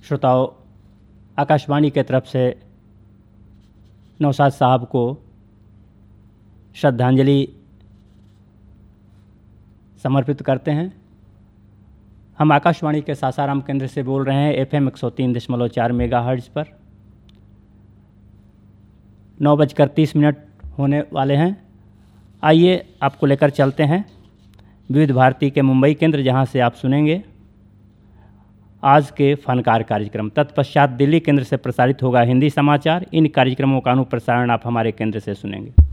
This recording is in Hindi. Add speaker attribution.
Speaker 1: श्रोताओं, आकाशवाणी के तरफ से नौशाद साहब को श्रद्धांजलि समर्पित करते हैं। हम आकाशवाणी के सासाराम केंद्र से बोल रहे हैं FM 103.4 मेगाहर्ट्ज़ पर। 9:30 होने वाले हैं। आइए आपको लेकर चलते हैं विविध भारती के मुंबई केंद्र, जहां से आप सुनेंगे आज के फनकार कार्यक्रम। तत्पश्चात दिल्ली केंद्र से प्रसारित होगा हिंदी समाचार। इन कार्यक्रमों का अनुप्रसारण आप हमारे केंद्र से सुनेंगे।